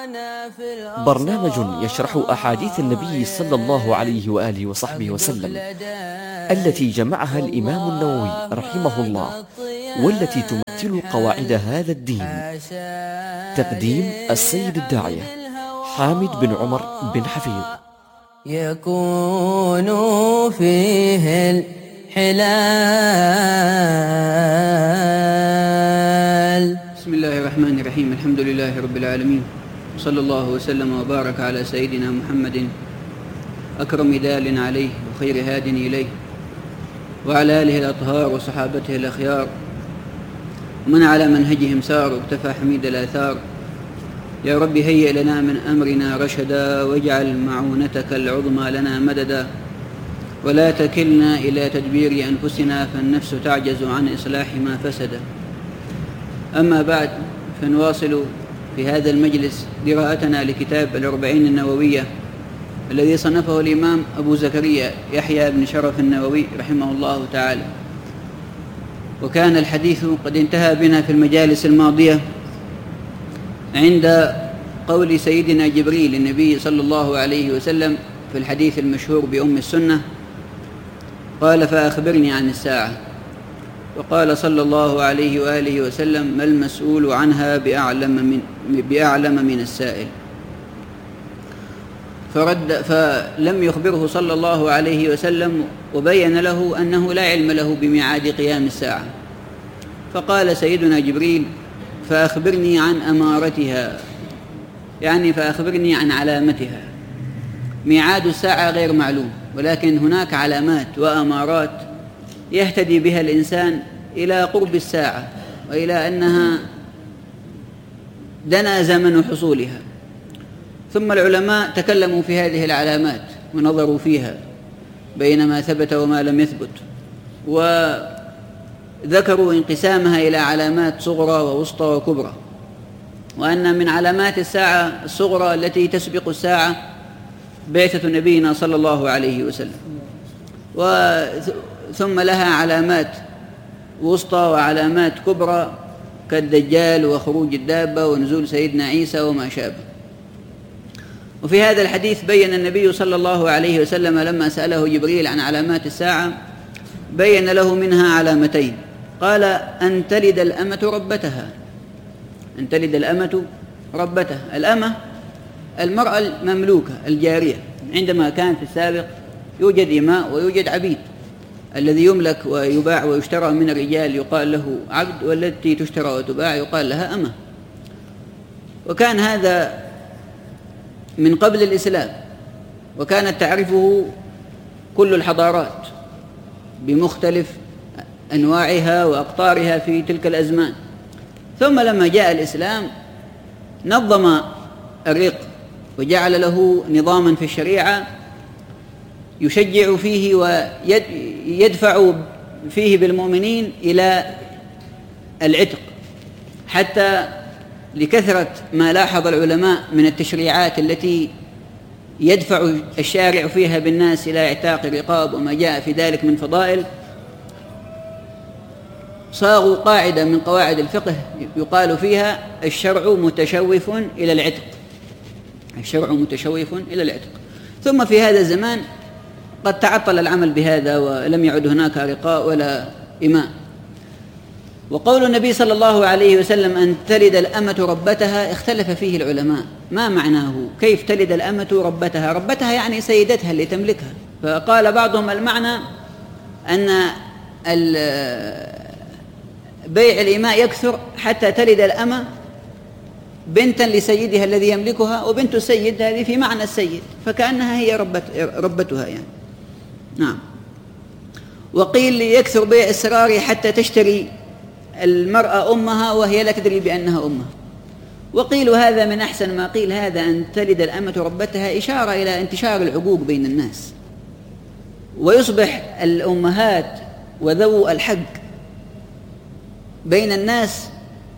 برنامج يشرح أحاديث النبي صلى الله عليه وآله وصحبه وسلم التي جمعها الإمام النووي رحمه الله، والتي تمثل قواعد هذا الدين. تقديم السيد الداعية حامد بن عمر بن حفيظ. يكون فيه الحلال. بسم الله الرحمن الرحيم. الحمد لله رب العالمين، صلى الله وسلم وبارك على سيدنا محمد أكرم دال عليه وخير هاد إليه، وعلى آله الأطهار وصحابته الأخيار ومن على منهجهم سار واكتفى حميد الآثار. يا رب هيئ لنا من أمرنا رشدا، واجعل معونتك العظمى لنا مددا، ولا تكلنا إلى تدبير أنفسنا فالنفس تعجز عن إصلاح ما فسد. أما بعد، فنواصل في هذا المجلس قراءتنا لكتاب الأربعين النووية الذي صنفه الإمام أبو زكريا يحيى بن شرف النووي رحمه الله تعالى. وكان الحديث قد انتهى بنا في المجالس الماضية عند قول سيدنا جبريل للنبي صلى الله عليه وسلم في الحديث المشهور بأم السنة، قال: فأخبرني عن الساعة. وقال صلى الله عليه وآله وسلم: ما المسؤول عنها بأعلم من السائل. فلم يخبره صلى الله عليه وسلم، وبين له أنه لا علم له بميعاد قيام الساعة. فقال سيدنا جبريل: فأخبرني عن أمارتها، يعني فأخبرني عن علامتها. ميعاد الساعة غير معلوم، ولكن هناك علامات وأمارات يهتدي بها الإنسان إلى قرب الساعة وإلى أنها دنا زمن حصولها. ثم العلماء تكلموا في هذه العلامات ونظروا فيها بين ما ثبت وما لم يثبت، وذكروا انقسامها إلى علامات صغرى ووسطى وكبرى، وأن من علامات الساعة الصغرى التي تسبق الساعة بعثة نبينا صلى الله عليه وسلم، ثم لها علامات وسطى وعلامات كبرى كالدجال وخروج الدابة ونزول سيدنا عيسى وما شابه. وفي هذا الحديث بين النبي صلى الله عليه وسلم لما سأله جبريل عن علامات الساعة، بين له منها علامتين. قال: أن تلد الأمة ربتها. أن تلد الأمة ربتها. الأمة المرأة المملوكة الجارية. عندما كان في السابق يوجد إماء ويوجد عبيد، الذي يملك ويباع ويشترى من الرجال يقال له عبد، والتي تشترى وتباع يقال لها أمة. وكان هذا من قبل الإسلام، وكانت تعرفه كل الحضارات بمختلف أنواعها وأقطارها في تلك الأزمان. ثم لما جاء الإسلام نظم الرق وجعل له نظاما في الشريعة يشجع فيه ويدفع فيه بالمؤمنين إلى العتق، حتى لكثرة ما لاحظ العلماء من التشريعات التي يدفع الشارع فيها بالناس إلى اعتاق الرقاب وما جاء في ذلك من فضائل، صاغوا قاعدة من قواعد الفقه يقال فيها: الشرع متشوف إلى العتق. الشرع متشوف إلى العتق. ثم في هذا الزمان قد تعطل العمل بهذا ولم يعد هناك رقاء ولا إماء. وقول النبي صلى الله عليه وسلم: أن تلد الأمة ربتها، اختلف فيه العلماء. ما معناه؟ كيف تلد الأمة ربتها؟ ربتها يعني سيدتها اللي تملكها. فقال بعضهم المعنى أن بيع الإماء يكثر حتى تلد الأمة بنتا لسيدها الذي يملكها، وبنت السيد هذه في معنى السيد، فكأنها هي ربتها يعني. نعم. وقيل يكثر بيع السرار حتى تشتري المرأة أمها وهي لا تدري بأنها أمها. وقيل هذا من أحسن ما قيل، هذا أن تلد الأمة ربتها إشارة إلى انتشار العقوق بين الناس، ويصبح الأمهات وذو الحق بين الناس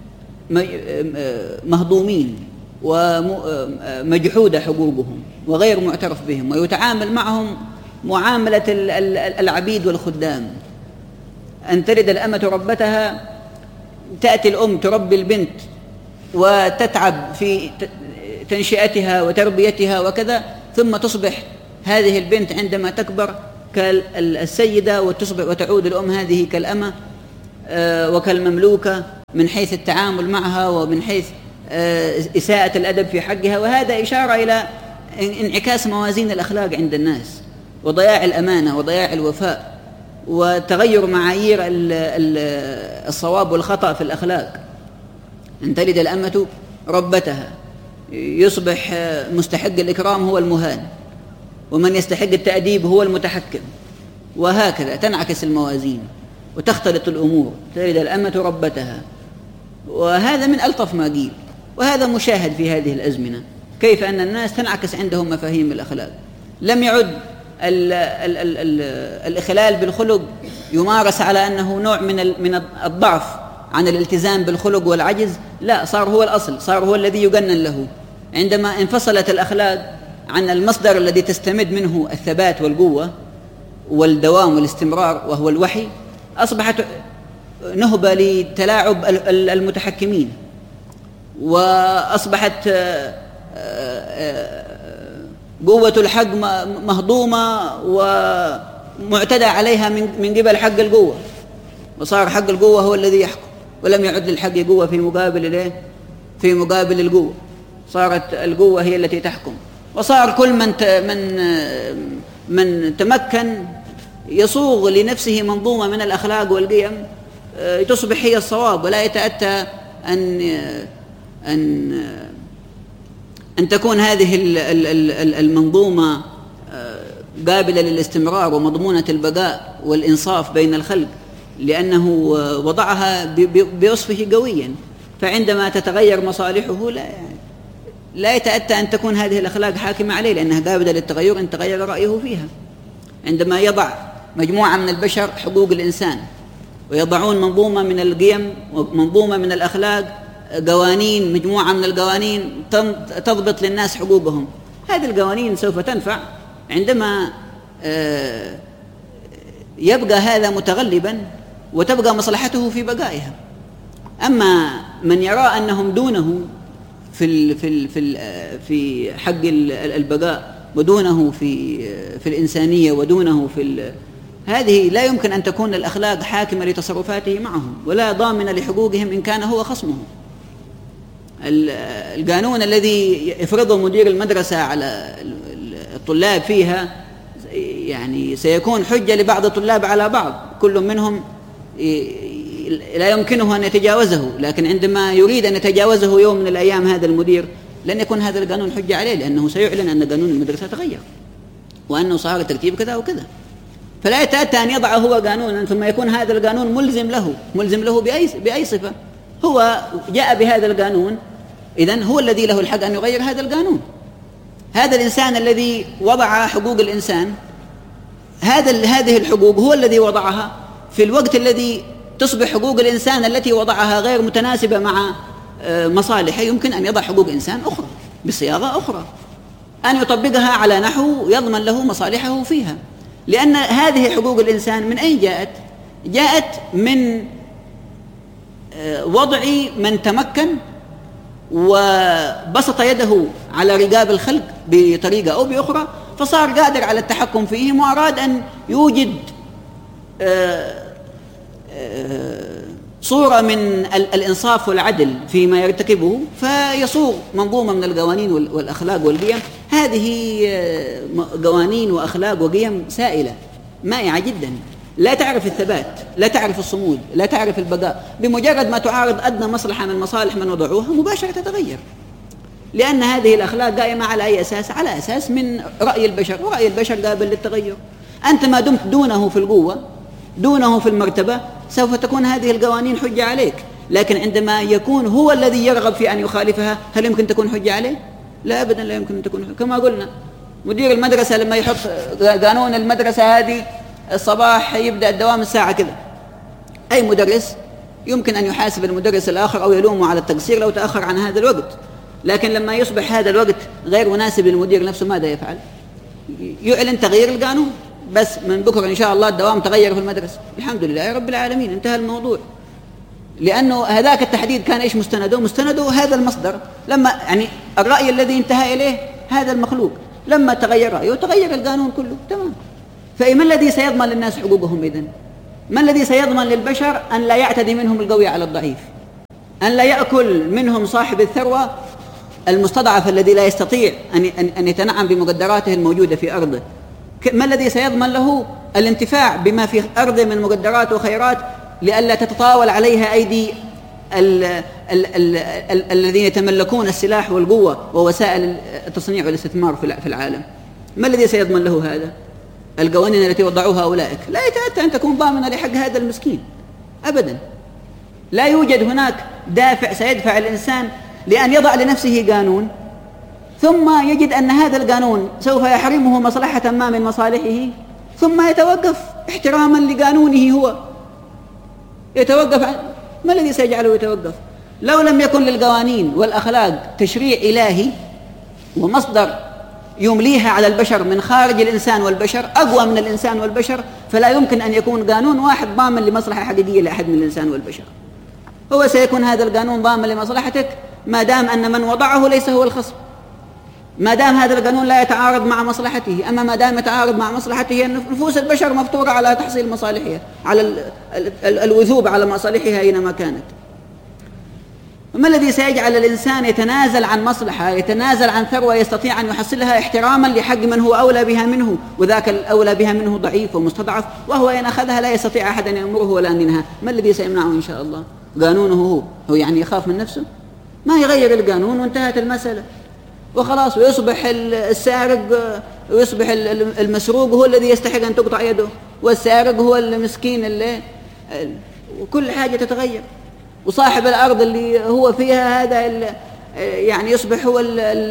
مهضومين ومجحودة حقوقهم وغير معترف بهم، ويتعامل معهم معاملة العبيد والخدام. أن تلد الأمة ربتها، تأتي الأم تربي البنت وتتعب في تنشئتها وتربيتها وكذا، ثم تصبح هذه البنت عندما تكبر كالسيدة وتعود الأم هذه كالأمة وكالمملوكة من حيث التعامل معها ومن حيث إساءة الأدب في حقها. وهذا إشارة إلى انعكاس موازين الأخلاق عند الناس، وضياع الأمانة وضياع الوفاء، وتغير معايير الصواب والخطأ في الأخلاق. أن تلد الأمة ربتها، يصبح مستحق الإكرام هو المهان، ومن يستحق التأديب هو المتحكم، وهكذا تنعكس الموازين وتختلط الأمور. تلد الأمة ربتها، وهذا من ألطف ما قيل، وهذا مشاهد في هذه الأزمنة، كيف أن الناس تنعكس عندهم مفاهيم الأخلاق. لم يعد الإخلال بالخلق يمارس على أنه نوع من الضعف عن الالتزام بالخلق والعجز، لا، صار هو الأصل، صار هو الذي يجنن له. عندما انفصلت الأخلاق عن المصدر الذي تستمد منه الثبات والقوة والدوام والاستمرار وهو الوحي، أصبحت نهبة لتلاعب المتحكمين، وأصبحت قوة الحق مهضومة ومعتدى عليها من قبل حق القوة، وصار حق القوة هو الذي يحكم، ولم يعد للحق قوة في مقابل القوة، صارت القوة هي التي تحكم. وصار كل من تمكن يصوغ لنفسه منظومة من الأخلاق والقيم تصبح هي الصواب، ولا يتأتى أن تكون هذه المنظومة قابلة للاستمرار ومضمونة البقاء والإنصاف بين الخلق، لأنه وضعها بوصفه قويا. فعندما تتغير مصالحه لا يتأتى أن تكون هذه الأخلاق حاكمة عليه، لأنها قابلة للتغير إن تغير رأيه فيها. عندما يضع مجموعة من البشر حقوق الإنسان، ويضعون منظومة من القيم ومنظومة من الأخلاق، قوانين، مجموعة من القوانين تضبط للناس حقوقهم، هذه القوانين سوف تنفع عندما يبقى هذا متغلبا وتبقى مصلحته في بقائها. أما من يرى أنهم دونه في حق البقاء، ودونه في الإنسانية، ودونه هذه لا يمكن أن تكون الأخلاق حاكمة لتصرفاته معهم، ولا ضامنة لحقوقهم إن كان هو خصمهم. القانون الذي يفرضه مدير المدرسة على الطلاب فيها يعني سيكون حجة لبعض الطلاب على بعض، كل منهم لا يمكنه أن يتجاوزه، لكن عندما يريد أن يتجاوزه يوم من الأيام هذا المدير لن يكون هذا القانون حجة عليه، لأنه سيعلن أن قانون المدرسة تغير وأنه صار ترتيب كذا وكذا. فلا يتأتى أن يضع هو قانونا ثم يكون هذا القانون ملزم له بأي صفة. هو جاء بهذا القانون، إذن هو الذي له الحق أن يغير هذا القانون. هذا الإنسان الذي وضع حقوق الإنسان، هذه الحقوق هو الذي وضعها في الوقت الذي تصبح حقوق الإنسان التي وضعها غير متناسبة مع مصالحه. يمكن أن يضع حقوق إنسان أخرى بصياغة أخرى، أن يطبقها على نحو يضمن له مصالحه فيها، لأن هذه حقوق الإنسان من أين جاءت؟ جاءت من وضع من تمكن وبسط يده على رقاب الخلق بطريقة أو بأخرى، فصار قادر على التحكم فيهم، وأراد أن يوجد صورة من الإنصاف والعدل فيما يرتكبه، فيصوغ منظومة من القوانين والأخلاق والقيم. هذه قوانين وأخلاق وقيم سائلة مائعة جدا، لا تعرف الثبات، لا تعرف الصمود، لا تعرف البقاء. بمجرد ما تعارض أدنى مصلحة من مصالح من وضعوها مباشرة تتغير، لأن هذه الأخلاق قائمة على أي أساس؟ على أساس من رأي البشر، ورأي البشر قابل للتغير. أنت ما دمت دونه في القوة، دونه في المرتبة، سوف تكون هذه القوانين حجة عليك. لكن عندما يكون هو الذي يرغب في أن يخالفها، هل يمكن تكون حجة عليه؟ لا أبدا، لا يمكن أن تكون حجة. كما قلنا مدير المدرسة لما يحط قانون المدرسة هذه الصباح يبدأ الدوام الساعة كذا، أي مدرس يمكن أن يحاسب المدرس الآخر أو يلومه على التقصير لو تأخر عن هذا الوقت. لكن لما يصبح هذا الوقت غير مناسب للمدير نفسه، ماذا يفعل؟ يعلن تغيير القانون، بس من بكرة إن شاء الله الدوام تغير في المدرسة، الحمد لله رب العالمين، انتهى الموضوع. لأنه هذاك التحديد كان إيش مستنده هذا المصدر، لما يعني الرأي الذي انتهى إليه هذا المخلوق لما تغير رأيه تغير القانون كله. تمام. فما الذي سيضمن للناس حقوقهم إذن؟ ما الذي سيضمن للبشر أن لا يعتدي منهم القوي على الضعيف، أن لا يأكل منهم صاحب الثروة المستضعف الذي لا يستطيع أن يتنعم بمقدراته الموجودة في أرضه؟ ما الذي سيضمن له الانتفاع بما في أرضه من مقدرات وخيرات لئلا تتطاول عليها أيدي الذين يتملكون السلاح والقوة ووسائل التصنيع والاستثمار في العالم؟ ما الذي سيضمن له هذا؟ القوانين التي وضعوها أولئك لا يتأتى أن تكون ضامنة لحق هذا المسكين أبدا. لا يوجد هناك دافع سيدفع الإنسان لأن يضع لنفسه قانون ثم يجد أن هذا القانون سوف يحرمه مصلحة ما من مصالحه ثم يتوقف احتراما لقانونه هو يتوقف ما الذي سيجعله يتوقف؟ لو لم يكن للقوانين والأخلاق تشريع إلهي ومصدر يمليها على البشر من خارج الإنسان والبشر أقوى من الإنسان والبشر، فلا يمكن أن يكون قانون واحد ضامن لمصلحة حقيقية لأحد من الإنسان والبشر. هو سيكون هذا القانون ضامن لمصلحتك ما دام أن من وضعه ليس هو الخصم، ما دام هذا القانون لا يتعارض مع مصلحته. أما ما دام يتعارض مع مصلحته نفوس البشر مفطورة على تحصيل مصالحها، على الوثوب على مصالحها أينما كانت. ما الذي سيجعل الإنسان يتنازل عن مصلحة، يتنازل عن ثروة يستطيع أن يحصلها احتراما لحق من هو أولى بها منه، وذاك الأولى بها منه ضعيف ومستضعف، وهو إن أخذها لا يستطيع أحد أن يأمره ولا أن ينهاه؟ ما الذي سيمنعه إن شاء الله؟ قانونه هو يعني يخاف من نفسه؟ ما يغير القانون وانتهت المسألة وخلاص، ويصبح السارق ويصبح المسروق هو الذي يستحق أن تقطع يده، والسارق هو المسكين اللي وكل حاجة تتغير، وصاحب الأرض اللي هو فيها هذا يعني يصبح هو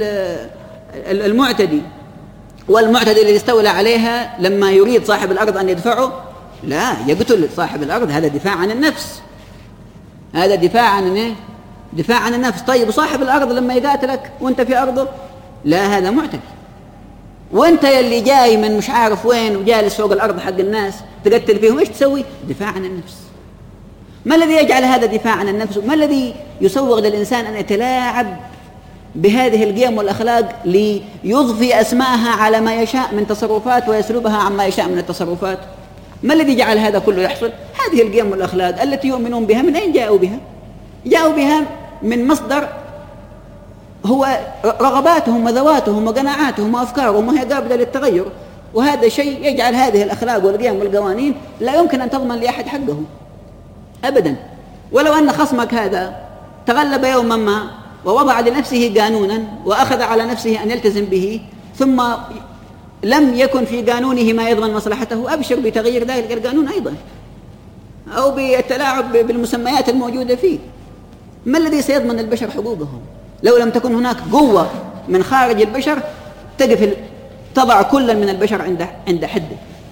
المعتدي، والمعتدي الذي استولى عليها لما يريد صاحب الأرض أن يدفعه لا يقتل صاحب الأرض. هذا دفاع عن النفس، هذا دفاع عن إيه؟ دفاع عن النفس. طيب وصاحب الأرض لما يقاتلك وانت في أرضه لا هذا معتدي، وانت يلي جاي من مش عارف وين وجالس فوق الأرض حق الناس تقتل فيهم ايش تسوي؟ دفاع عن النفس. ما الذي يجعل هذا دفاع عن النفس؟ ما الذي يسوغ للإنسان أن يتلاعب بهذه القيم والأخلاق ليضفي أسماءها على ما يشاء من تصرفات ويسلبها عما يشاء من التصرفات؟ ما الذي جعل هذا كله يحصل؟ هذه القيم والأخلاق التي يؤمنون بها من أين جاءوا بها؟ جاءوا بها من مصدر هو رغباتهم وذواتهم وقناعاتهم وأفكارهم، وهي قابلة للتغير، وهذا شيء يجعل هذه الأخلاق والقيم والقوانين لا يمكن أن تضمن لأحد حقه أبدا. ولو أن خصمك هذا تغلب يوما ما ووضع لنفسه قانونا وأخذ على نفسه أن يلتزم به ثم لم يكن في قانونه ما يضمن مصلحته، أبشر بتغيير ذلك القانون أيضا أو بالتلاعب بالمسميات الموجودة فيه. ما الذي سيضمن البشر حقوقهم لو لم تكن هناك قوة من خارج البشر تضع كل من البشر عند حده،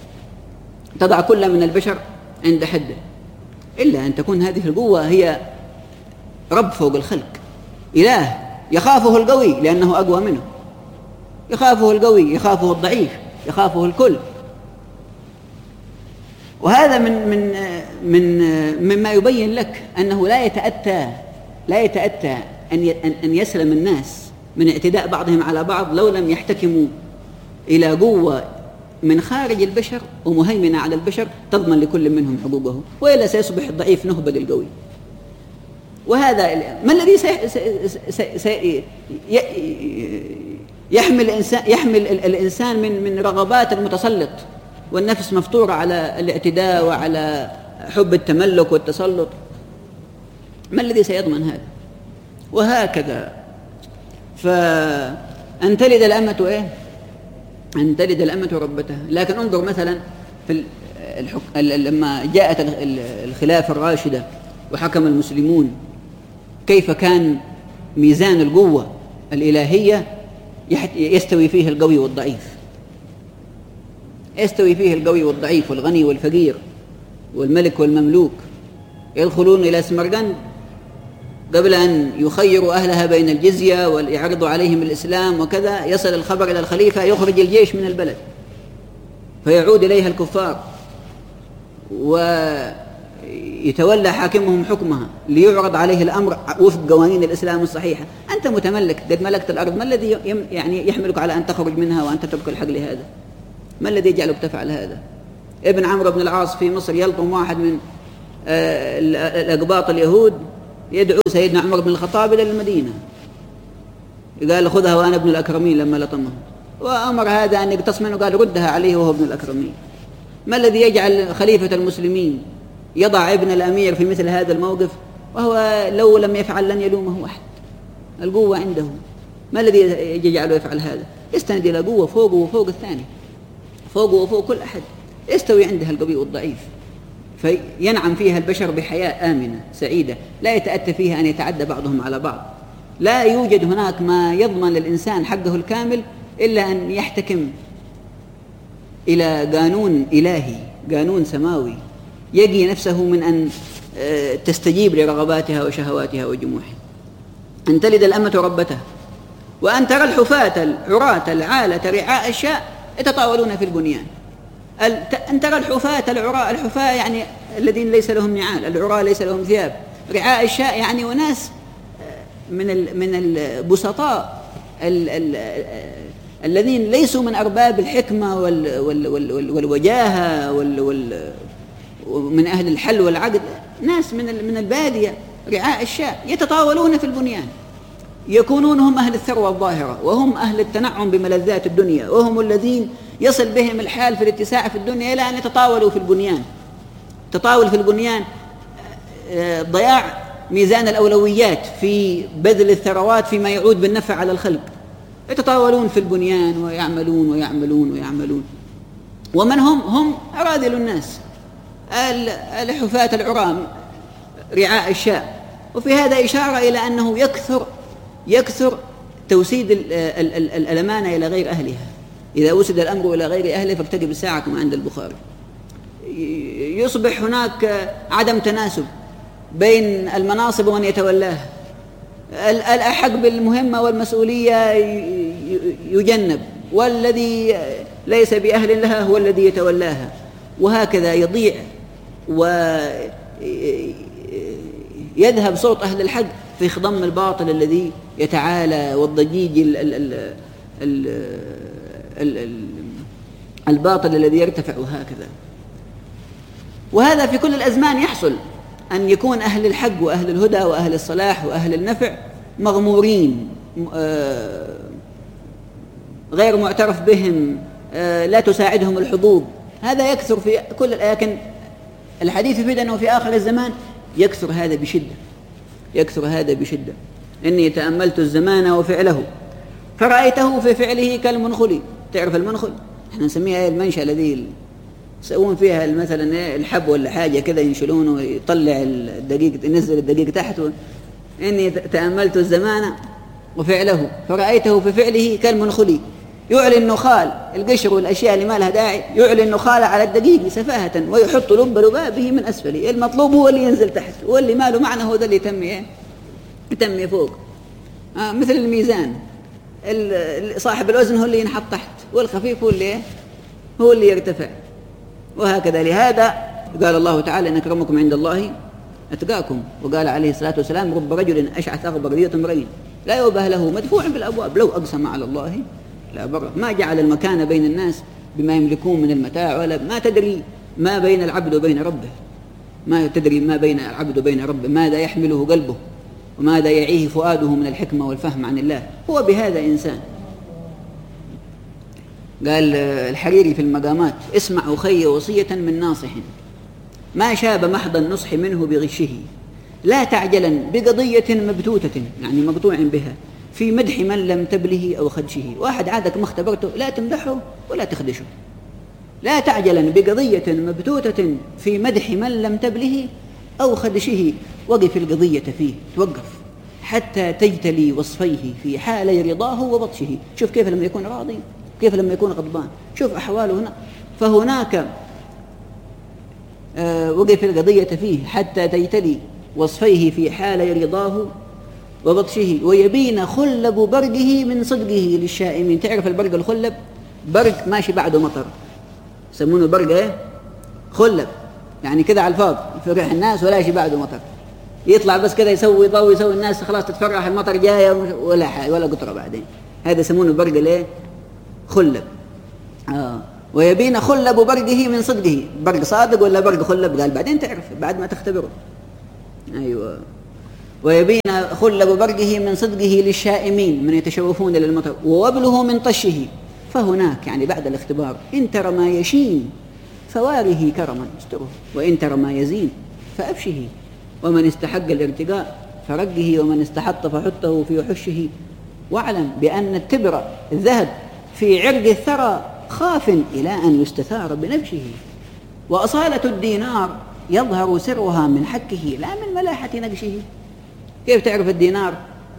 تضع كل من البشر عند حده، إلا أن تكون هذه القوة هي رب فوق الخلق، إله يخافه القوي لأنه أقوى منه، يخافه القوي، يخافه الضعيف، يخافه الكل. وهذا مما يبين لك أنه لا يتأتى أن يسلم الناس من اعتداء بعضهم على بعض لو لم يحتكموا إلى قوة من خارج البشر ومهيمنة على البشر تضمن لكل منهم حقوقه، وإلا سيصبح الضعيف نهبة للقوي. وهذا ما الذي يحمل الإنسان من رغبات المتسلط والنفس مفطورة على الاعتداء وعلى حب التملك والتسلط؟ ما الذي سيضمن هذا؟ وهكذا فأن تلد الأمة إيه؟ أن تلد الأمة ربتها. لكن انظر مثلا في لما جاءت الخلافة الراشدة وحكم المسلمون كيف كان ميزان القوة الإلهية يستوي فيه القوي والضعيف، يستوي فيه القوي والضعيف والغني والفقير والملك والمملوك، يدخلون إلى سمرقند قبل أن يخيروا أهلها بين الجزية ويعرضوا عليهم الإسلام وكذا، يصل الخبر إلى الخليفة يخرج الجيش من البلد فيعود إليها الكفار يتولى حاكمهم حكمها ليعرض عليه الأمر وفق قوانين الإسلام الصحيحة. أنت متملك، قد ملكت الأرض، ما الذي يعني يحملك على أن تخرج منها وأن تترك الحق لهذا؟ ما الذي يجعلك تفعل هذا؟ ابن عمرو بن العاص في مصر يلطم واحد من الأقباط اليهود، يدعو سيدنا عمر بن الخطاب إلى المدينة، قال خذها وأنا ابن الأكرمين لما لطمه، وأمر هذا أن يقتص منه، قال ردها عليه وهو ابن الأكرمين. ما الذي يجعل خليفة المسلمين يضع ابن الأمير في مثل هذا الموقف وهو لو لم يفعل لن يلومه أحد؟ القوة عنده. ما الذي يجعله يفعل هذا؟ يستند إلى قوة فوقه وفوق الثاني، فوقه وفوق كل أحد، يستوي عنده القوي والضعيف، فينعم فيها البشر بحياة آمنة سعيدة لا يتأتى فيها أن يتعدى بعضهم على بعض. لا يوجد هناك ما يضمن للإنسان حقه الكامل إلا أن يحتكم إلى قانون إلهي، قانون سماوي يقي نفسه من أن تستجيب لرغباتها وشهواتها وجموحها. أن تلد الأمة ربتها، وأن ترى الحفاة العراة العالة رعاء الشاء يتطاولون في البنيان. أن ترى الحفاة العراة، الحفاة يعني الذين ليس لهم نعال، العراة ليس لهم ثياب، رعاء الشاء يعني وناس من البسطاء الذين ليسوا من أرباب الحكمة والوجاهة ومن أهل الحل والعقد، ناس من البادية رعاء الشاء يتطاولون في البنيان، يكونون هم أهل الثروة الظاهرة، وهم أهل التنعم بملذات الدنيا، وهم الذين يصل بهم الحال في الاتساع في الدنيا إلى أن يتطاولوا في البنيان. تطاول في البنيان ضياع ميزان الأولويات في بذل الثروات فيما يعود بالنفع على الخلق. يتطاولون في البنيان ويعملون ويعملون ويعملون، ومن هم أراذل الناس، الحفاة العرام رعاء الشاء. وفي هذا إشارة إلى أنه يكثر توسيد الأمانة إلى غير أهلها. إذا وسد الأمر إلى غير أهله فارتقب الساعة كما عند البخاري. يصبح هناك عدم تناسب بين المناصب ومن يتولاها، الأحق بالمهمة والمسؤولية يجنب، والذي ليس بأهل لها هو الذي يتولاها، وهكذا يضيع ويذهب صوت أهل الحق في خضم الباطل الذي يتعالى، والضجيج الباطل الذي يرتفع هكذا. وهذا في كل الأزمان يحصل، أن يكون أهل الحق وأهل الهدى وأهل الصلاح وأهل النفع مغمورين، غير معترف بهم، لا تساعدهم الحظوظ. هذا يكثر في كل، لكن الحديث يفيد أنه في آخر الزمان يكثر هذا بشدة. إني تأملت الزمان وفعله فرأيته في فعله كالمنخل. تعرف المنخل؟ احنا نسميها المنشأ الذي يسوون فيها مثلا الحب ولا حاجة كذا، ينشلونه ويطلع الدقيق، ينزل الدقيق تحت. إني تأملت الزمان وفعله فرأيته في فعله كالمنخل يعلي النخال، القشر والأشياء اللي ما لها داعي، يعلي النخال على الدقيق سفاهة ويحط لب لبابه من أسفله. المطلوب هو اللي ينزل تحت، واللي ما له معنى هو ذا اللي يتم فوق. مثل الميزان، صاحب الوزن هو اللي ينحط تحت، والخفيف هو اللي يرتفع، وهكذا. لهذا قال الله تعالى: إن أكرمكم عند الله أتقاكم. وقال عليه الصلاة والسلام: رب رجل أشعث أغبر ذي تمرين لا يوبه له مدفوع بالأبواب لو أقسم على الله لا بر. ما جعل المكان بين الناس بما يملكون من المتاع، ولا ما تدري ما بين العبد وبين ربه، ما تدري ما بين العبد وبين ربه، ماذا يحمله قلبه وماذا يعيه فؤاده من الحكمة والفهم عن الله. هو بهذا إنسان. قال الحريري في المقامات: اسمع أخي وصية من ناصح ما شاب محض النصح منه بغشه، لا تعجلا بقضية مبتوتة يعني مقطوع بها في مدح من لم تبله أو خدشه. واحد عادك ما اختبرته لا تمدحه ولا تخدشه. لا تعجلا بقضية مبتوتة في مدح من لم تبله أو خدشه، وقف القضية فيه، توقف حتى تجتلي وصفيه في حال رضاه وبطشه. شوف كيف لما يكون راضي، كيف لما يكون غضبان، شوف أحواله هنا. فهناك وقف القضية فيه حتى تجتلي وصفيه في حال رضاه وبطشه، ويبين خلب برقه من صدقه للشائمين. تعرف البرق الخلب؟ برق ماشي بعده مطر، يسمونه برق خلب، يعني كذا على الفاضي يفرح الناس ولا شيء بعده مطر، يطلع بس كذا يسوي ضوء يسوي الناس خلاص تتفرح المطر جاية ولا حاجة ولا قطرة بعدين. هذا يسمونه برق ليه؟ خلب. ويبين خلب برقه من صدقه، برق صادق ولا برق خلب؟ قال بعدين تعرف بعد ما تختبره. أيوة. ويبين خلب برقه من صدقه للشائمين من يتشوفون للمطر، ووبله من طشه، فهناك يعني بعد الاختبار إن ترى ما يشين فواره كرما استره، وإن ترى ما يزين فأبشه، ومن استحق الارتقاء فرقه، ومن استحط فحطه في حشه، واعلم بأن التبر الذهب في عرق الثرى خاف إلى أن يستثار بنبشه، وأصالة الدينار يظهر سرها من حكه لا من ملاحة نقشه. كيف تعرف الدينار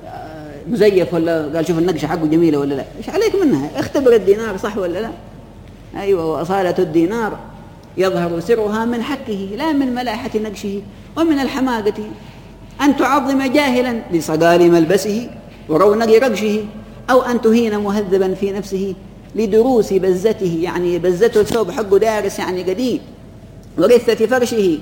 مزيف ولا؟ قال شوف النقشة حقه جميلة ولا لا، إيش عليك منها؟ اختبر الدينار صح ولا لا. أيوة. وأصالة الدينار يظهر سرها من حكه لا من ملاحة نقشه، ومن الحماقة أن تعظم جاهلا لصقال ملبسه ورونق رقشه، أو أن تهين مهذبا في نفسه لدروس بزته، يعني بزته الثوب حقه دارس يعني قديم، ورثة فرشه،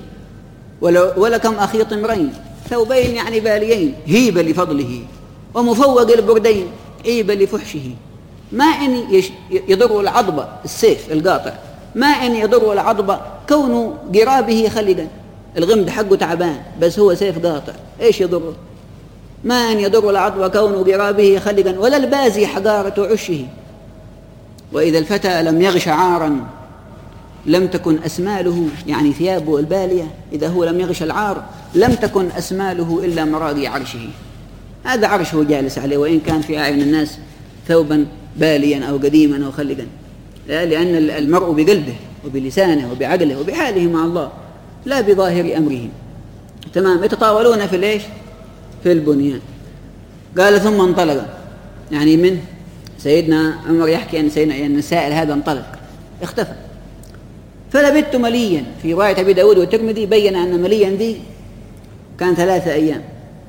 ولكم أخي طمرين ثوبين يعني باليين، هيب لفضله ومفوق البردين عيب لفحشه، ما إن يضر العضب السيف القاطع، ما إن يضر العضب كون قرابه خلقا، الغمد حقه تعبان بس هو سيف قاطع إيش يضره؟ ما أن يضر العضب كون قرابه خلقا، ولا البازي حقارة عشه، وإذا الفتى لم يغش عارا لم تكن أسماله، يعني ثيابه البالية إذا هو لم يغش العار لم تكن أسماله إلا مراقي عرشه، هذا عرشه جالس عليه وإن كان في أعين الناس ثوبا باليا أو قديما أو خلقا، لأن المرء بقلبه وبلسانه وبعقله وبحاله مع الله لا بظاهر أمره. تمام. يتطاولون في ليش؟ في البنيان. قال ثم انطلق، يعني من سيدنا عمر يحكي أن سيدنا يعني السائل هذا انطلق اختفى، فلبثت مليا. في رواية أبي داود والترمذي بين أن مليا ذي كان 3 أيام.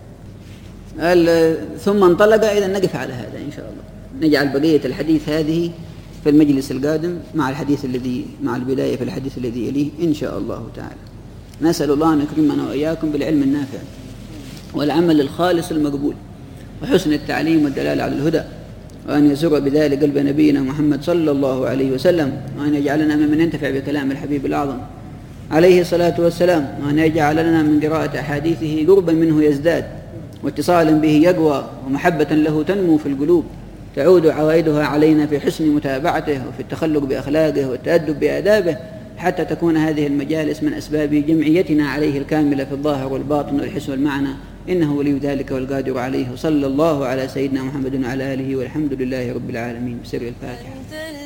قال ثم انطلق. إذا نقف على هذا إن شاء الله، نجعل بقية الحديث هذه في المجلس القادم مع الحديث الذي مع البداية في الحديث الذي يليه إن شاء الله تعالى. نسأل الله أن يكرمنا وإياكم بالعلم النافع والعمل الخالص المقبول وحسن التعليم والدلالة على الهدى، وأن يسر بذلك قلب نبينا محمد صلى الله عليه وسلم، وأن يجعلنا ممن ينتفع بكلام الحبيب الأعظم عليه الصلاة والسلام، وأن يجعل لنا من قراءة أحاديثه قربا منه يزداد، واتصالا به يقوى، ومحبة له تنمو في القلوب، تعود عوائدها علينا في حسن متابعته وفي التخلق بأخلاقه والتأدب بآدابه، حتى تكون هذه المجالس من أسباب جمعيتنا عليه الكاملة في الظاهر والباطن والحس والمعنى، إنه ولي ذلك والقادر عليه. صلى الله على سيدنا محمد وعلى آله والحمد لله رب العالمين. بسر الفاتحة.